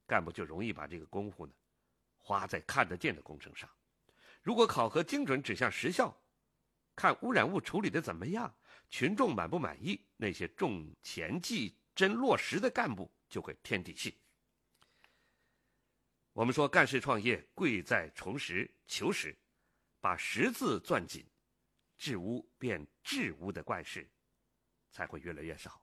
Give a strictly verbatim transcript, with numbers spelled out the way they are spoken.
干部就容易把这个功夫呢花在看得见的工程上。如果考核精准指向实效，看污染物处理的怎么样，群众满不满意，那些重前记真落实的干部就会添底气。我们说干事创业贵在重实求实，把实字攥紧，治污变治污的怪事才会越来越少。